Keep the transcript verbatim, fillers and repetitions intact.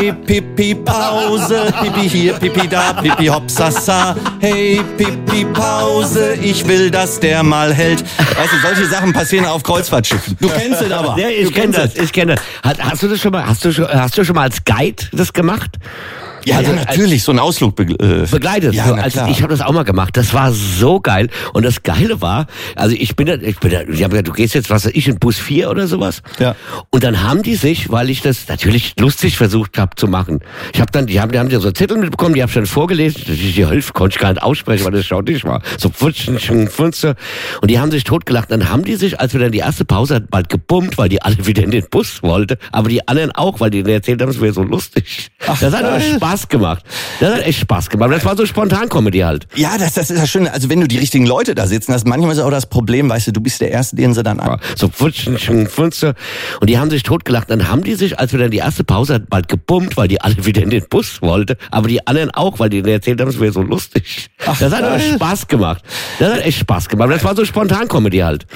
Hey, Pipi, Pause, Pipi hier, Pipi da, Pipi hopsasa. Hey, Pipi, Pause, ich will, dass der mal hält. Weißt du, solche Sachen passieren auf Kreuzfahrtschiffen. Du kennst es aber. Ja, ich kenne das, ich kenne das. Hast, hast du das schon mal, hast du schon, hast du schon mal als Guide das gemacht? Ja, also, ja, natürlich, so ein Ausflug be äh, begleitet. Ja, so, na also klar. ich habe das auch mal gemacht. Das war so geil. Und das Geile war, also ich bin da, ich bin da, die haben gesagt, du gehst jetzt, was weiß ich, in Bus vier oder sowas. Ja. Und dann haben die sich, weil ich das natürlich lustig versucht habe zu machen. Ich habe dann, die haben, die haben ja so Zettel mitbekommen, die habe ich dann vorgelesen. Die, die Hilfe konnte ich gar nicht aussprechen, weil das schautig war. So Pfutschen, Funze. Und die haben sich totgelacht. Dann haben die sich, als wir dann die erste Pause hatten, bald gebummt, weil die alle wieder in den Bus wollten. Aber die anderen auch, weil die denen erzählt haben, es wäre so lustig. Ach, das hat aber Spaß gemacht. Das hat echt Spaß gemacht. Das war so Spontan-Comedy halt. Ja, das, das ist ja schön. Also wenn du die richtigen Leute da sitzen hast, manchmal ist auch das Problem, weißt du, du bist der Erste, den sie dann an. So Pfutschen, Funze. Und die haben sich totgelacht. Dann haben die sich, als wir dann die erste Pause hatten, bald gebummt, weil die alle wieder in den Bus wollten. Aber die anderen auch, weil die denen erzählt haben, es wäre so lustig. Ach, das hat aber Spaß gemacht. Das hat echt Spaß gemacht. Das war so Spontan-Comedy halt.